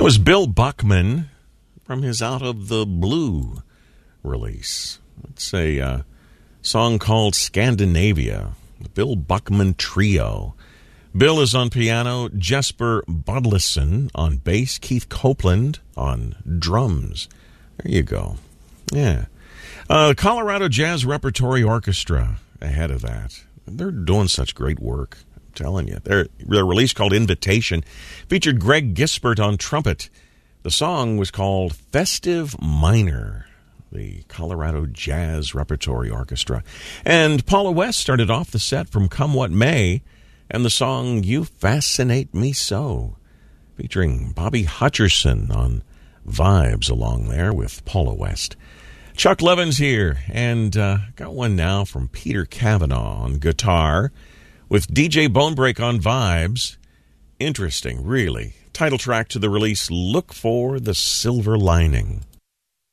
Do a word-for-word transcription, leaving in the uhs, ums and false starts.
was Bill Buckman from his Out of the Blue release. It's a uh, song called Scandinavia, the Bill Buckman Trio. Bill is on piano, Jesper Bodlison on bass, Keith Copeland on drums. There you go. Yeah. Uh, Colorado Jazz Repertory Orchestra ahead of that. They're doing such great work. I'm telling you. Their, their release called Invitation featured Greg Gispert on trumpet. The song was called Festive Minor, the Colorado Jazz Repertory Orchestra. And Paula West started off the set from Come What May, and the song You Fascinate Me So, featuring Bobby Hutcherson on vibes along there with Paula West. Chuck Levin's here, and uh, got one now from Peter Cavanaugh on guitar with D J Bonebreak on vibes. Interesting, really. Title track to the release, Look for the Silver Lining.